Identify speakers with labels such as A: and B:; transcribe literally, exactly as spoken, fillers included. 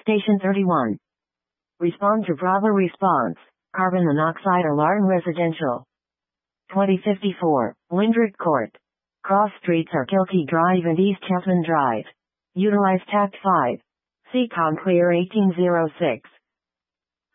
A: Station thirty-one. Respond to Bravo response. Carbon monoxide alarm residential. twenty fifty-four, Windrick Court. Cross streets are Kilkey Drive and East Cheltenham Drive. Utilize Tact five. C COM Clear eighteen oh six.